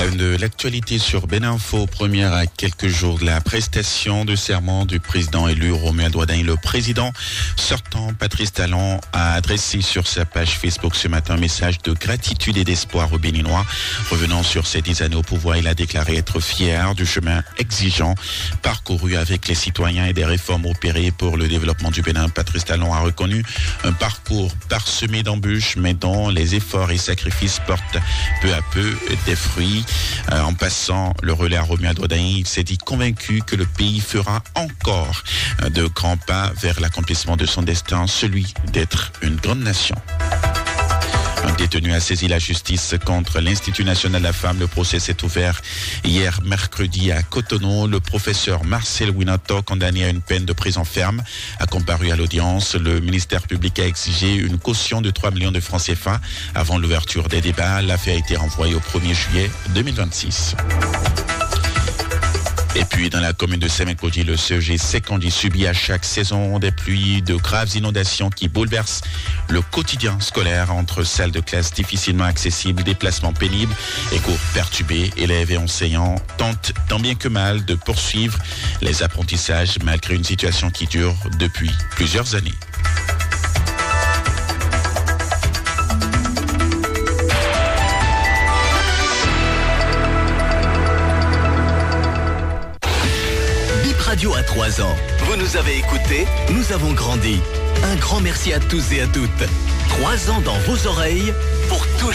une de l'actualité sur Beninfo, première à quelques jours de la prestation de serment du président élu Romuald Wadhagne. Le président sortant, Patrice Talon, a adressé sur sa page Facebook ce matin un message de gratitude et d'espoir aux Béninois. Revenant sur ses 10 années au pouvoir, il a déclaré être fier du chemin exigeant parcouru avec les citoyens et des réformes opérées pour le développement du Bénin. Patrice Talon a reconnu un parcours parsemé d'embûches, mais dont les efforts et sacrifices portent peu à peu des fruits. En passant le relais à Romuald Wadhagne, il s'est dit convaincu que le pays fera encore de grands pas vers l'accomplissement de son destin, celui d'être une grande nation. Un détenu a saisi la justice contre l'Institut national de la femme. Le procès s'est ouvert hier mercredi à Cotonou. Le professeur Marcel Winato, condamné à une peine de prison ferme, a comparu à l'audience. Le ministère public a exigé une caution de 3 millions de francs CFA avant l'ouverture des débats. L'affaire a été renvoyée au 1er juillet 2026. Et puis, dans la commune de Semenkoji, le CEG Sekondi subit à chaque saison des pluies, de graves inondations qui bouleversent le quotidien scolaire entre salles de classe difficilement accessibles, déplacements pénibles et cours perturbés. Élèves et enseignants tentent tant bien que mal de poursuivre les apprentissages malgré une situation qui dure depuis plusieurs années. Radio à 3 ans. Vous nous avez écoutés, nous avons grandi. Un grand merci à tous et à toutes. 3 ans dans vos oreilles pour toujours.